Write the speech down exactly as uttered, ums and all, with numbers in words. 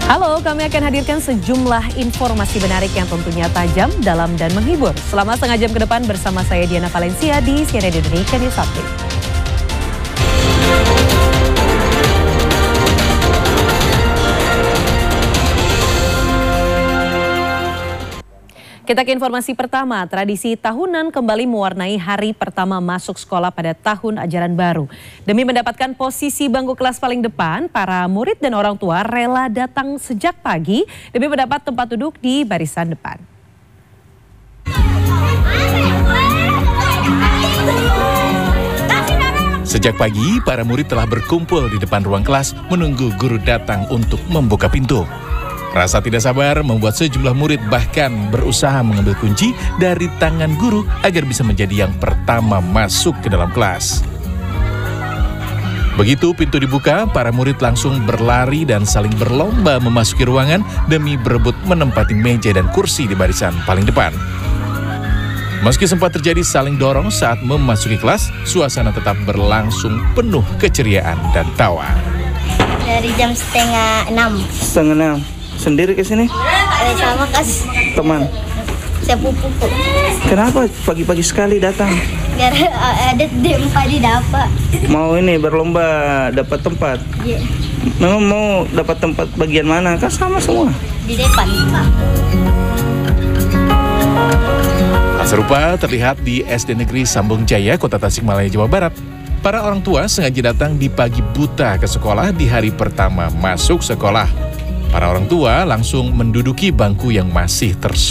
Halo, kami akan hadirkan sejumlah informasi menarik yang tentunya tajam, dalam, dan menghibur. Selama setengah jam ke depan bersama saya Diana Valencia di C N N Indonesia News Update. Kita ke informasi pertama, tradisi tahunan kembali mewarnai hari pertama masuk sekolah pada tahun ajaran baru. Demi mendapatkan posisi bangku kelas paling depan, para murid dan orang tua rela datang sejak pagi demi mendapat tempat duduk di barisan depan. Sejak pagi, para murid telah berkumpul di depan ruang kelas menunggu guru datang untuk membuka pintu. Rasa tidak sabar membuat sejumlah murid bahkan berusaha mengambil kunci dari tangan guru agar bisa menjadi yang pertama masuk ke dalam kelas. Begitu pintu dibuka, para murid langsung berlari dan saling berlomba memasuki ruangan demi berebut menempati meja dan kursi di barisan paling depan. Meski sempat terjadi saling dorong saat memasuki kelas, suasana tetap berlangsung penuh keceriaan dan tawa. Dari jam setengah enam. Setengah enam. Sendiri ke sini? Eh, sama kas Teman. sepupuku. Kenapa pagi-pagi sekali datang? Biar uh, ada D empat di dapat. Mau ini berlomba dapat tempat. Yeah. Memang mau dapat tempat bagian mana? Kan sama semua. Di depan. Hal serupa terlihat di S D Negeri Sambung Jaya, Kota Tasikmalaya, Jawa Barat. Para orang tua sengaja datang di pagi buta ke sekolah di hari pertama masuk sekolah. Para orang tua langsung menduduki bangku yang masih tersusun.